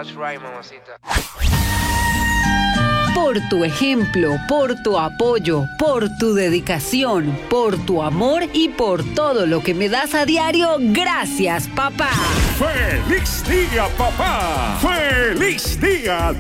That's right, mamacita. Por tu ejemplo, por tu apoyo, por tu dedicación, por tu amor y por todo lo que me das a diario, gracias, papá. ¡Feliz día, papá! ¡Feliz día,